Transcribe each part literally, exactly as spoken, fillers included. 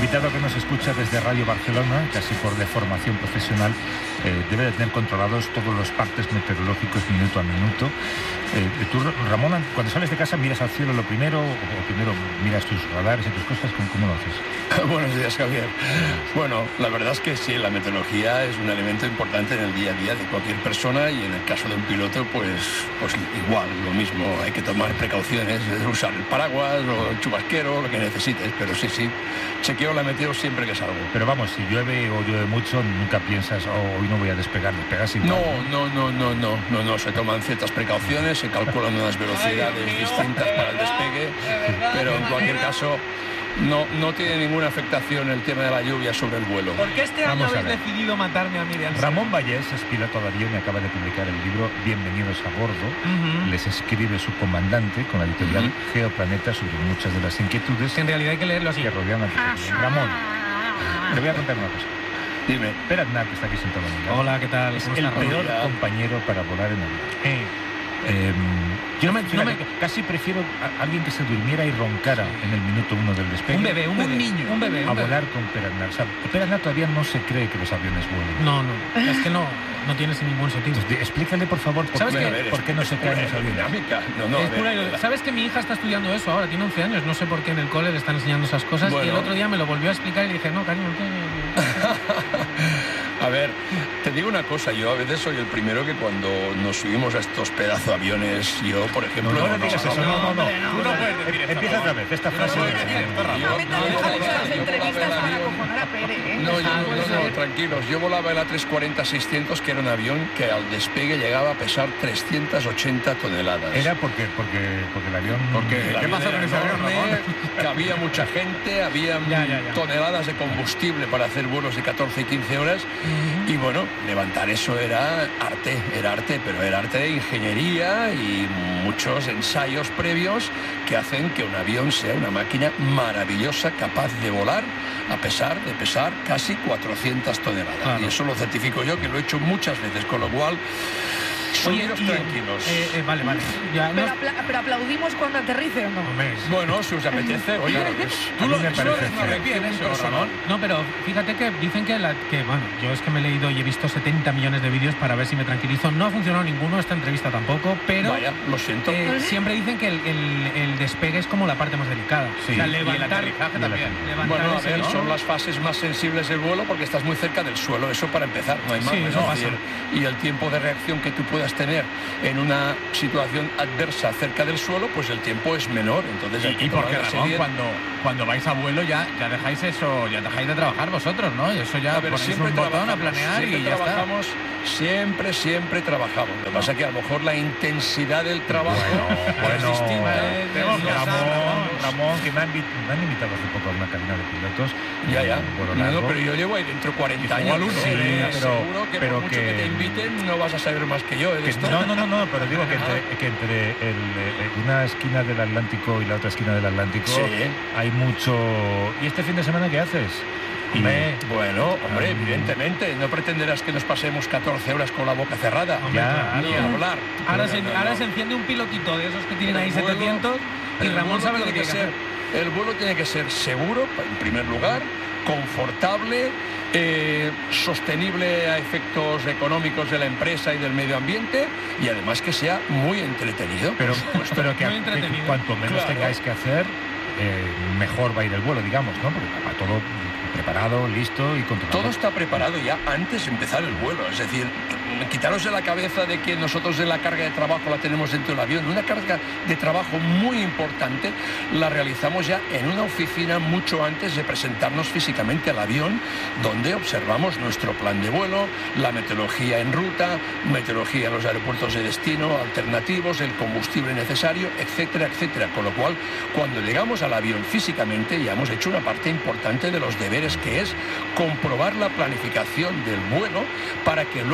invitado que nos escucha desde Radio Barcelona, casi por deformación profesional, eh, debe de tener controlados todos los partes meteorológicos minuto a minuto. Eh, tú, Ramón, cuando sales de casa, ¿miras al cielo lo primero o primero miras tus radares y tus cosas? ¿Cómo, cómo lo haces? Buenos días, Javier. Bueno, la verdad es que sí, la meteorología es un elemento importante en el día a día de cualquier persona, y en el caso de un piloto, pues, pues igual, lo mismo. Hay que tomar precauciones, usar el paraguas o el chubasquero, lo que necesites, pero sí, sí, chequeo la meteo siempre que salgo. Pero vamos, si llueve o llueve mucho, nunca piensas, oh, hoy no voy a despegar, despegas igual. No, no, no, no, no, no, no, se toman ciertas precauciones, se calculan unas velocidades distintas para el despegue, pero en cualquier caso no, no tiene ninguna afectación el tema de la lluvia sobre el vuelo. ¿Por qué este año habéis decidido matarme a Miriam? Ramón Vallés es piloto de avión y acaba de publicar el libro Bienvenidos a bordo. Uh-huh. Les escribe su comandante con la editorial uh-huh. Geoplaneta sobre muchas de las inquietudes que en realidad hay que leerlo así. Que rodean a Ramón, te voy a contar una cosa. Dime. Pere Aznar, que está aquí sentado en mi lado. Hola, ¿qué tal? Es el peor compañero para volar en avión. Eh. Eh, yo no me, fíjate, no me, casi prefiero a alguien que se durmiera y roncara en el minuto uno del despegue. Un bebé, un, bebé, un niño, un bebé. A un volar bebé. con Pere Aznar. O sea, Pere Aznar todavía no se cree que los aviones vuelen. No, no, es que no, no tiene ningún sentido. Entonces, explícale, por favor, por, ¿Sabes qué, que, por qué no se caen los aviones. No, no, es pura, ¿sabes que mi hija está estudiando eso ahora? Tiene once años, no sé por qué en el cole le están enseñando esas cosas. Bueno. Y el otro día me lo volvió a explicar y le dije, no, cariño, no tiene... A ver, te digo una cosa, yo a veces soy el primero que cuando nos subimos a estos pedazos de aviones, yo, por ejemplo... No, no, no digas eso, no, no, no. Tú no puedes decir esto. Empieza otra vez, esta frase... No, yo, no, no, tranquilos, yo volaba el A trescientos cuarenta seiscientos, que era un avión que al despegue llegaba a pesar trescientas ochenta toneladas. Era porque, porque, porque el avión... Porque ¿Qué pasó con ese avión, que había mucha gente, había ya, ya, ya. toneladas de combustible para hacer vuelos de catorce y quince horas. Y bueno, levantar eso era arte, era arte, pero era arte de ingeniería y muchos ensayos previos que hacen que un avión sea una máquina maravillosa, capaz de volar a pesar de pesar casi cuatrocientas toneladas. Claro. Y eso lo certifico yo, que lo he hecho muchas veces, con lo cual... Oye, tranquilos. Eh, eh, vale, vale. Ya, pero, no... apla pero aplaudimos cuando aterrice, ¿o no? Bueno, si os apetece, oye, pues, tú lo me parece no, no, pero fíjate que dicen que, la, que, bueno, yo es que me he leído y he visto setenta millones de vídeos para ver si me tranquilizo. No ha funcionado ninguno, esta entrevista tampoco, pero... Vaya, lo siento. Eh, siempre dicen que el, el, el despegue es como la parte más delicada. Sí, o sea, y levantar, el aterrizaje también. Levantar bueno, a ese, ver, ¿no? son las fases más sensibles del vuelo porque estás muy cerca del suelo, eso para empezar, no hay más. Sí, eso pasa. Y el tiempo de reacción que tú puedas tener en una situación adversa cerca del suelo, pues el tiempo es menor. Entonces, hay que y porque Ramón, cuando, cuando vais a vuelo ya, ya dejáis eso, ya dejáis de trabajar vosotros, ¿no? Y eso ya a ver, ponéis siempre un botón a planear y ya trabajamos, está. Siempre, siempre trabajamos. Lo que pasa es que a lo mejor la intensidad del trabajo bueno, es distinta. Eh, Ramón, Ramón, Ramón, que me han, me han invitado hace poco a una cabina de pilotos. Ya, ya. No, no, pero yo llevo ahí dentro cuarenta años. Uno, sí, eh, pero, seguro que pero por mucho que, que te inviten no vas a saber más que yo. ¿eh? Que, no, no, no, no, pero digo que entre, que entre el, una esquina del Atlántico y la otra esquina del Atlántico sí. hay mucho... ¿Y este fin de semana qué haces? Hombre, bueno, hombre, evidentemente, no pretenderás que nos pasemos catorce horas con la boca cerrada, ya, ni a hablar. Ahora, no, se, no, ahora no. se enciende un pilotito de esos que tienen el ahí vuelo, setecientos y Ramón sabe lo que tiene tiene que ser. hacer. El vuelo tiene que ser seguro, en primer lugar, confortable, eh, sostenible a efectos económicos de la empresa y del medio ambiente, y además que sea muy entretenido. Pero, pues, pero que, que cuanto menos claro. tengáis que hacer, eh, mejor va a ir el vuelo, digamos, ¿no? Porque va todo preparado, listo y controlado. Todo está preparado ya antes de empezar el vuelo, es decir, quitaros de la cabeza de que nosotros de la carga de trabajo la tenemos dentro del avión. Una carga de trabajo muy importante la realizamos ya en una oficina mucho antes de presentarnos físicamente al avión, donde observamos nuestro plan de vuelo, la meteorología en ruta, meteorología en los aeropuertos de destino, alternativos, el combustible necesario, etcétera, etcétera. Con lo cual, cuando llegamos al avión físicamente, ya hemos hecho una parte importante de los deberes, que es comprobar la planificación del vuelo para que luego la realización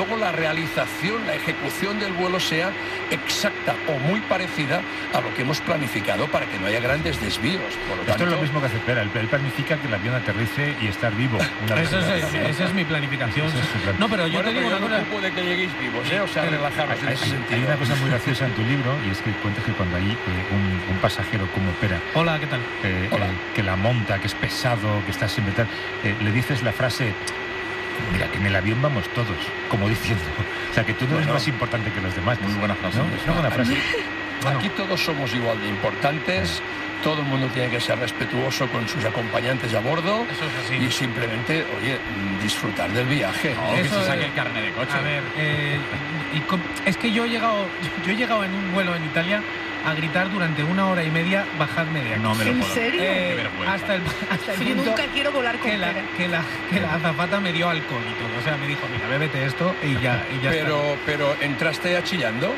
realización, la ejecución del vuelo sea exacta o muy parecida a lo que hemos planificado para que no haya grandes desvíos. Por lo Esto tanto, es lo mismo que hace Pera. Él, él planifica que el avión aterrice y estar vivo. Una vez Eso es, aterriza. esa es mi planificación. Ese es su plan. No, pero yo bueno, te digo pero una yo me cosa. ocupo de que lleguéis vivos, ¿eh? O sea, Pero- relajaros en Hay, ese hay- sentido. hay una cosa muy graciosa en tu libro y es que cuentas que cuando hay eh, un, un pasajero como Pera Hola, ¿qué tal? eh, Hola. eh, que la monta, que es pesado, que está siempre tal, eh, le dices la frase: mira, que en el avión vamos todos, como diciendo, o sea, que tú no eres Bueno, más importante que los demás. muy buena frase. ¿No? Es una buena frase. Bueno. Aquí todos somos igual de importantes, todo el mundo tiene que ser respetuoso con sus acompañantes a bordo Eso es así. y simplemente, oye, disfrutar del viaje. No, que Eso se saque es- el carnet de coche. A ver, eh, y com- es que yo he llegado, yo he llegado en un vuelo en Italia a gritar durante una hora y media, bajadme de aquí. No me lo ¿En puedo. serio? Eh, Qué vergüenza. hasta el, hasta el Sí, yo punto nunca quiero volar con que la, Pera. que, la, que la azafata me dio alcohol y todo. O sea, me dijo, mira, bébete esto y ya, y ya está. Pero, pero ¿entraste ya chillando?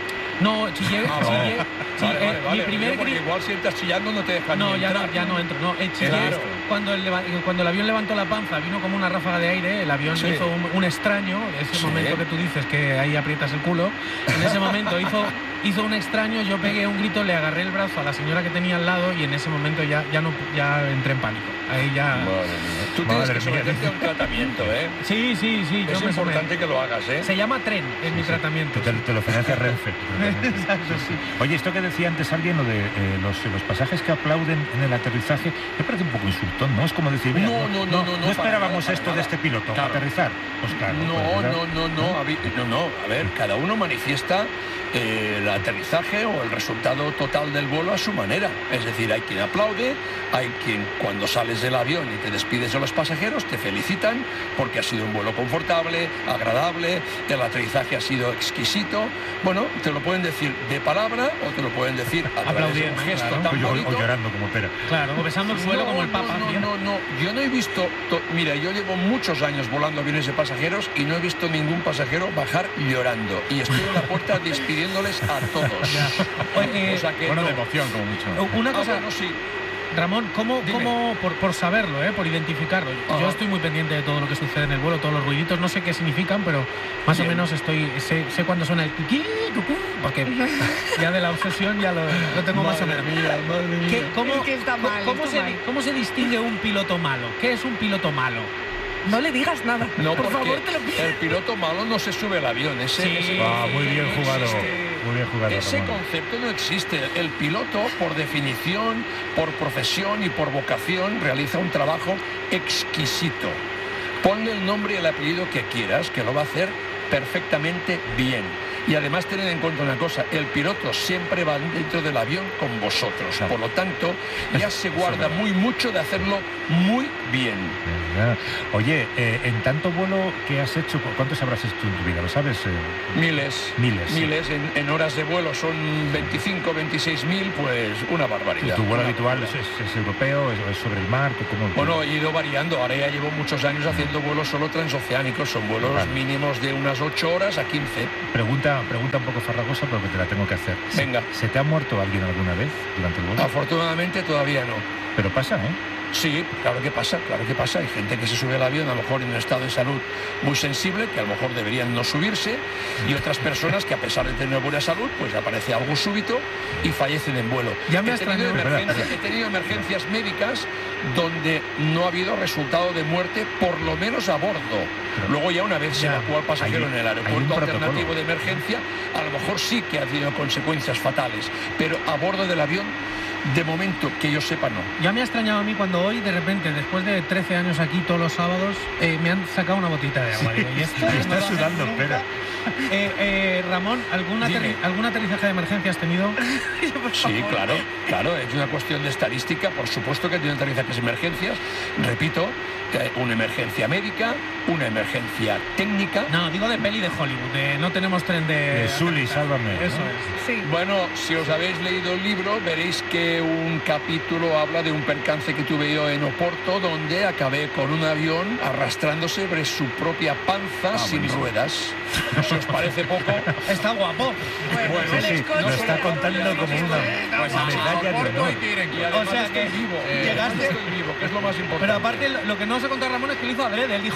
No, chillé, Ah, chillé. sí, Vale, eh, vale, vale. mi primer Porque grito... igual si entras chillando no te dejan No, ni ya no, entrar. ya no entro. No, eh, chillé Claro. cuando, el, leva- cuando el avión levantó la panza, vino como una ráfaga de aire, el avión Sí. hizo un, un extraño, ese Sí. momento que tú dices que ahí aprietas el culo, en ese momento hizo, hizo un extraño, yo pegué un grito, le agarré el brazo a la señora que tenía al lado y en ese momento ya, ya, no, ya entré en pánico. Ahí ya... Madre mía. Tú Madre tienes que mía. someterte a un tratamiento, ¿eh? Sí, sí, sí, yo Es me someto. importante que lo hagas, ¿eh? Se llama tren, es mi tratamiento. Te, te lo financia Renfe. Exacto, sí. Oye, esto que decía antes alguien, lo de eh, los, los pasajes que aplauden en el aterrizaje, me parece un poco insultón, ¿no? Es como decir, mira, No, no, no, no, no, para esperábamos nada, esto para de nada. este piloto, Claro. aterrizar. Pues claro. No, pues, ¿verdad? no, no, no, a vi- no, no, a ver, cada uno manifiesta eh, el aterrizaje o el resultado total del vuelo a su manera. Es decir, hay quien aplaude, hay quien cuando sales del avión y te despides de los pasajeros te felicitan porque ha sido un vuelo confortable, agradable, el aterrizaje ha sido exquisito. Bueno, te lo pueden decir de palabra o te lo pueden decir a través de un Aplaudiendo, gesto claro. tan O, yo- bonito. o llorando como Pera. Claro, o besando el suelo No, como el no, Papa. No, mira. no, no, yo no he visto, to- mira, yo llevo muchos años volando aviones de pasajeros y no he visto ningún pasajero bajar llorando. Y estoy en la puerta despidiéndoles a todos. Ya. Oye, eh, O sea que Bueno, no. de emoción, como mucho. una Ah, cosa, bueno, sí. Ramón, ¿cómo, Dime. cómo por, por saberlo, eh, por identificarlo? Ajá. Yo estoy muy pendiente de todo lo que sucede en el vuelo, todos los ruiditos, no sé qué significan, pero más Bien. o menos estoy sé, sé cuándo suena el kiki, cucú, porque ya de la obsesión ya lo, lo tengo más o Madre menos. mía, madre mía. ¿Qué- cómo, Es que está cómo- mal, cómo está se, mal. ¿Cómo se distingue un piloto malo? ¿Qué es un piloto malo? No le digas nada. No, por porque favor, te lo pido. el piloto malo no se sube al avión. Ese, Sí. ese Ah, muy concepto bien no jugado. existe. Muy bien jugado, Ese Ramón. concepto no existe. El piloto, por definición, por profesión y por vocación, realiza un trabajo exquisito. Ponle el nombre y el apellido que quieras, que lo va a hacer perfectamente bien. Y además tened en cuenta una cosa, el piloto siempre va dentro del avión con vosotros. Claro. Por lo tanto, ya se guarda muy mucho de hacerlo muy bien. Ya. Oye, eh, en tanto vuelo que has hecho, ¿cu- ¿cuántos habrás hecho en tu vida? ¿Lo sabes? Eh, Miles. Miles, sí. Miles. En, en horas de vuelo son veinticinco, veintiséis mil, pues una ¿Y barbaridad. tu vuelo Una habitual es, barbaridad. es- es europeo, es, es sobre el mar? ¿Cómo, Bueno, he ido variando. Ahora ya llevo muchos años haciendo vuelos solo transoceánicos. Son vuelos Vale. mínimos de unas ocho horas a quince. Pregunta, pregunta un poco farragosa, pero que te la tengo que hacer. ¿Se- Venga. ¿Se te ha muerto alguien alguna vez durante el vuelo? Afortunadamente todavía no. Pero pasa, ¿eh? Sí, claro que pasa, claro que pasa. Hay gente que se sube al avión a lo mejor en un estado de salud muy sensible, que a lo mejor deberían no subirse, y otras personas que a pesar de tener buena salud, pues aparece algo súbito y fallecen en vuelo. Ya me he, ha tenido extrañado. emergencias, he tenido emergencias médicas donde no ha habido resultado de muerte, por lo menos a bordo. Luego ya una vez se Ya. evacúa al pasajero Hay- en el hay un aeropuerto protocolo. alternativo de emergencia, a lo mejor sí que ha tenido consecuencias fatales, pero a bordo del avión, de momento, que yo sepa, no. Ya me ha extrañado a mí cuando hoy, de repente, después de trece años aquí todos los sábados, eh, me han sacado una botita de agua. Digo, ¿y esto? Y No estás lo hacen sudando, nunca. espera. Eh, eh, Ramón, ¿algún, Dime. aterri- ¿algún aterrizaje de emergencia has tenido? Por Sí, favor. claro, claro, es una cuestión de estadística, por supuesto que tiene aterrizajes de emergencias, repito, que una emergencia médica, una emergencia técnica. No, digo de peli de Hollywood, de no tenemos tren de... De Sully, sálvame, ¿no? Eso es. Sí. Bueno, si os habéis leído el libro, veréis que un capítulo habla de un percance que tuve yo en Oporto, donde acabé con un avión arrastrándose sobre su propia panza Ah, sin buenísimo. ruedas. Si os parece poco, Está guapo. Bueno, Bueno, el sí, escote, lo está el contando escote, como el una- escote, Pues no, a medalla de Oporto honor. hay que ir en y clase. además O sea estoy que vivo, llegaste- estoy vivo, que es lo más importante. Pero aparte, lo que no se contó Ramón es que lo hizo adrede. Él dijo, voy a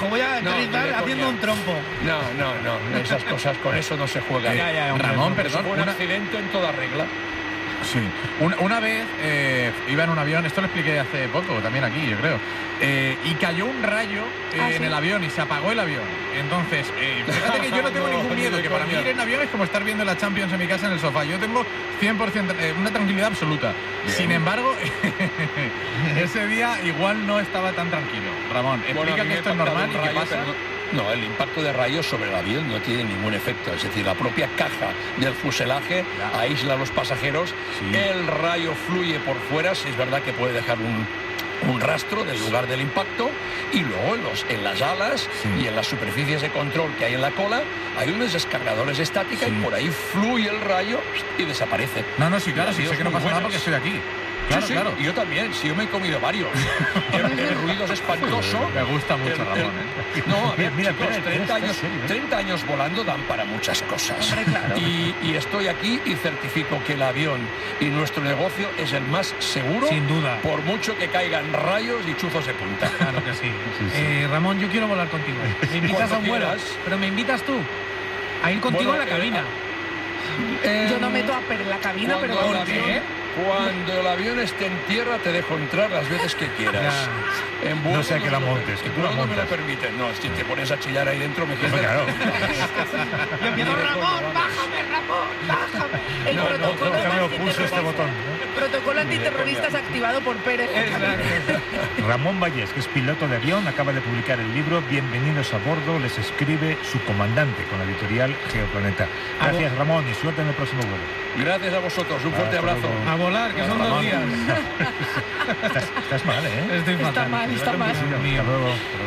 aterrizar de haciendo coña. un trompo. No, no, no, esas cosas, con eso no se juega. Ya, ya, hombre, Ramón, Eso perdón, fue un una- accidente en toda regla. Sí. Una, una vez eh, iba en un avión, esto lo expliqué hace poco, también aquí, yo creo, eh, y cayó un rayo eh, ¿Ah, en sí? el avión y se apagó el avión. Entonces, eh, fíjate que yo no tengo No, ningún ni miedo, de que para mí coña. ir en avión es como estar viendo la Champions en mi casa en el sofá. Yo tengo cien por ciento, eh, una tranquilidad absoluta. Bien. Sin embargo, ese día igual no estaba tan tranquilo. Ramón, explica Bueno, a mí que me esto ha es impactado normal un y qué rayo, pasa. pero No, no, el impacto de rayos sobre el avión no tiene ningún efecto. Es decir, la propia caja del fuselaje Ya. aísla a los pasajeros. Sí. El rayo fluye por fuera, si es verdad que puede dejar un, un rastro del lugar del impacto. Y luego en, los, en las alas Sí. y en las superficies de control que hay en la cola hay unos descargadores de estática Sí. y por ahí fluye el rayo y desaparece. No, no, sí, claro, Las sí, sé videos que no muy pasa nada buenas. porque estoy aquí. Claro, Sí, sí, claro. y yo también, sí, yo me he comido varios. el, el ruido es espantoso. Me gusta mucho, El- el- Ramón, ¿eh? No, a ver, Mira, chicos, espera, treinta, espera, años, está serio, ¿eh? treinta años volando dan para muchas cosas. Hombre, claro. Y, y estoy aquí y certifico que el avión y nuestro negocio es el más seguro, Sin duda. por mucho que caigan rayos y chuzos de punta. Claro que sí. Sí, sí. Eh, Ramón, yo quiero volar contigo. Me invitas Cuando a un vuelo, quieras. pero me invitas tú a ir contigo Bueno, en la eh, cabina. Eh, Yo no meto a Per en la cabina, pero cuando el ¿por qué? avión- Cuando el avión esté en tierra te dejo entrar las veces que quieras. Ya. En vuelo No sea que la me lo- montes, que en tú la vuelo no me lo montas. permiten. No, si te pones a chillar ahí dentro me quedas. Pues claro. Yo empiezo, Ni de Ramón, coña, vamos. bájame, Ramón, bájame. el No, no, protocolo, no, Déjame pulso este antiterrorista- botón. ¿no? protocolo antiterrorista es activado por Pérez. Ramón Vallés, que es piloto de avión, acaba de publicar el libro Bienvenidos a bordo, les escribe su comandante con la editorial Geoplaneta. Gracias, Ramón, y suerte en el próximo vuelo. Gracias a vosotros. Un fuerte Hasta abrazo. luego. A volar, que son dos Ramón. días. Estás, estás mal, ¿eh? Estoy Está fatal. mal, está mal. Dios mío. Hasta luego.